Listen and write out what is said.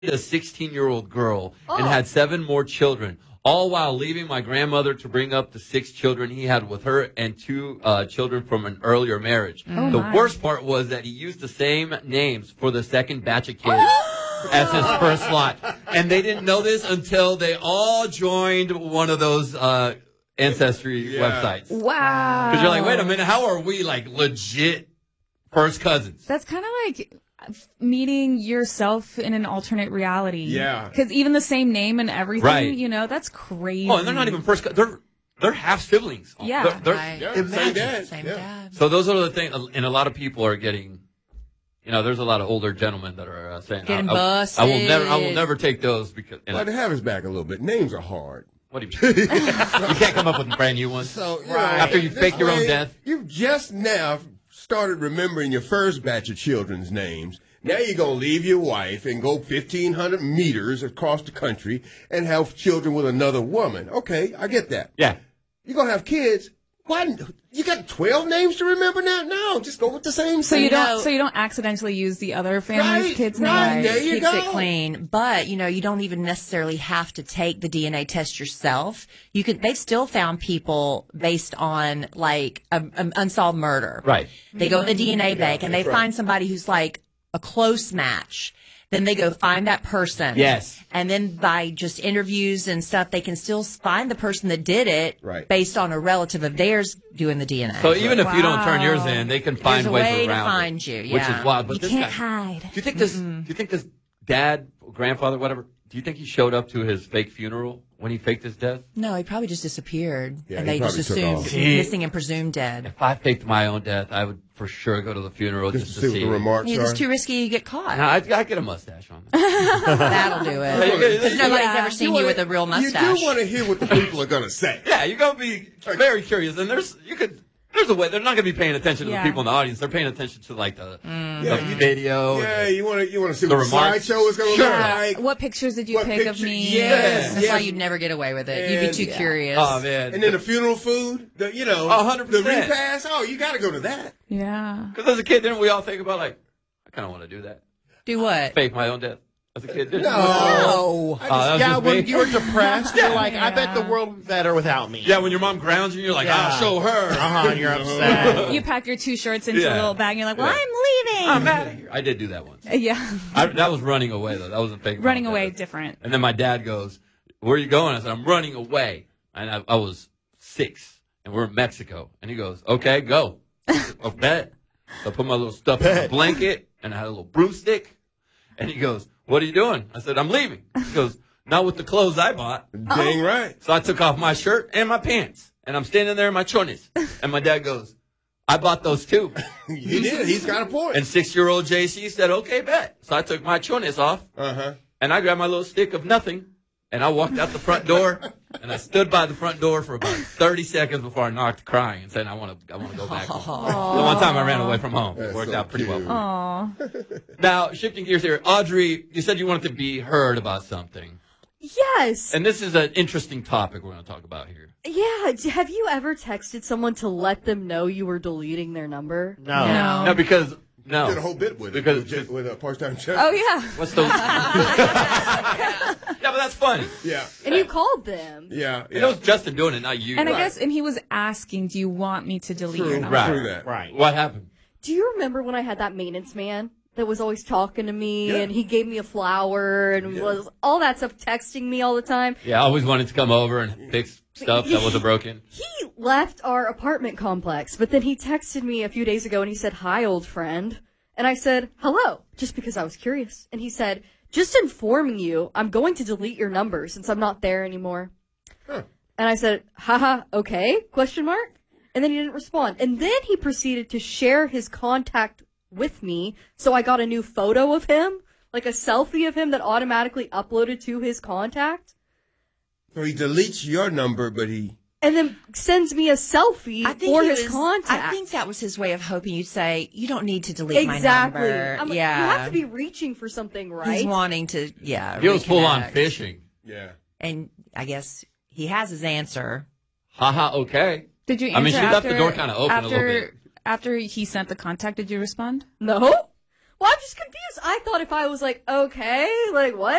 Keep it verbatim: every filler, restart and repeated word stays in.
a sixteen-year-old girl oh. and had seven more children, all while leaving my grandmother to bring up the six children he had with her and two uh, children from an earlier marriage. Oh the my. worst part was that he used the same names for the second batch of kids as his first lot. And they didn't know this until they all joined one of those uh, ancestry Yeah. websites. Wow. Because you're like, wait a minute, how are we like legit first cousins? That's kind of like meeting yourself in an alternate reality. Yeah. Because even the same name and everything, Right. you know, that's crazy. Oh, and they're not even first cousins. They're, they're half siblings. Yeah. They're- they're- Right. Yeah, same Imagine. dad. Same Yeah. dad. So those are the things, and a lot of people are getting, you know, there's a lot of older gentlemen that are uh, saying, Getting I, I, I will never, I will busted. never take those because. And Well, to have his back a little bit. Names are hard. what do you mean? You can't come up with brand new ones. So you know, After you this fake your own way, death. You've just now started remembering your first batch of children's names. Now you're going to leave your wife and go fifteen hundred meters across the country and have children with another woman. Okay, I get that. Yeah. You're going to have kids. Why? You got twelve names to remember now? No, just go with the same So thing. you don't, know- so you don't accidentally use the other family's Right, kids' right. names. There you Keeps go. it clean. But, you know, you don't even necessarily have to take the D N A test yourself. You could, they've still found people based on like an unsolved murder. Right. They go to the D N A bank and they that's right. find somebody who's like a close match. Then they go find that person. Yes. And then by just interviews and stuff, they can still find the person that did it Right. based on a relative of theirs doing the D N A. So even if you don't turn yours Wow. in, they can find There's a ways way to around find it, you, which yeah. is wild. But You this can't guy, hide. do you think this? Do you think this dad, grandfather, whatever? Do you think he showed up to his fake funeral when he faked his death? No, he probably just disappeared. Yeah, and he they just probably took assumed off. missing and presumed dead. If I faked my own death, I would for sure go to the funeral just, Just to to see see. what the remarks Yeah, are. it's too risky to get caught. No, I, I get a mustache on. That. That'll do it. Because nobody's Yeah. ever seen you, wanna- with a real mustache. You do want to hear what the people are going to say. Yeah, you're gonna be very curious, and there's you could. There's a way they're not gonna be paying attention to Yeah. the people in the audience. They're paying attention to like the, Mm. the Yeah, you- video. Yeah, you want to you want to see The what the remarks. slideshow is going to Sure. look like. What pictures did you What pick of picture- me? Yes. That's why you'd never get away with it. You'd And- be too Yeah. curious. Oh man. And then the funeral food, the, you know, Oh, one hundred the percent. repast. Oh, you got to go to that. Yeah. Because as a kid, didn't we all think about like, I kind of want to do that, Do what? fake my own death as a kid? Didn't No. No. Oh, that was yeah, just when me? you were depressed, you're like, I bet the Yeah. world would be better without me. Yeah, when your mom grounds you, you're like, Yeah. I'll show her. Uh-huh, and you're upset. You pack your two shirts into Yeah. a little bag and you're like, well, Yeah. I'm leaving. I'm out of here. I did do that once. Yeah. I, that was running away though. That wasn't fake. my Running own away, death. different. And then my dad goes, "Where are you going?" I said, "I'm running away." And I, I was six, and we're in Mexico. And he goes, "Okay, go." I said, "Oh, bet." So I put my little stuff in my blanket, and I had a little broomstick. And he goes, "What are you doing?" I said, "I'm leaving." He goes, "Not with the clothes I bought." Dang right. So I took off my shirt and my pants, and I'm standing there in my chonis. And my dad goes, "I bought those too." He did. He's got a point. And six-year-old J C said, "Okay, bet." So I took my chonis off, Uh huh. and I grabbed my little stick of nothing, and I walked out the front door, and I stood by the front door for about thirty seconds before I knocked, crying, and said, "I want to, I want to go back home." The one time I ran away from home, it That's worked so out pretty cute. well. Aw. Now, shifting gears here, Audrey, you said you wanted to be heard about something, Yes. and this is an interesting topic we're going to talk about here. Yeah. d- Have you ever texted someone to let them know you were deleting their number? No. No. No, because no, Did a whole bit with it. Because- with, with a part-time check. Oh, yeah. what's the? yeah, but that's funny. Yeah. And you called them. Yeah. It Yeah. was Justin doing it, not you. And I Right. guess, and he was asking, do you want me to delete True, your number? Right. True that. Right. What happened? Do you remember when I had that maintenance man that was always talking to me Yeah. and he gave me a flower and Yeah. was all that stuff, texting me all the time? Yeah, I always wanted to come over and fix stuff that wasn't broken. He left our apartment complex, but then he texted me a few days ago and he said, "Hi, old friend." And I said, "Hello," just because I was curious. And he said, "Just informing you, I'm going to delete your number since I'm not there anymore." Huh. And I said, "Haha, okay?" Question mark. And then he didn't respond. And then he proceeded to share his contact with me. So I got a new photo of him, like a selfie of him that automatically uploaded to his contact. So he deletes your number, but he. And then sends me a selfie I think for he his was- contact. I think that was his way of hoping you'd say, you don't need to delete Exactly. my number. I'm like, yeah. you have to be reaching for something, right? He's wanting to, yeah. He was full on reconnect. fishing. Yeah. And I guess he has his answer. Haha, okay. Did you answer I mean, she left after, the door kinda open a after, little bit. After he sent the contact, did you respond? No. Well, I'm just confused. I thought if I was like, okay, like what?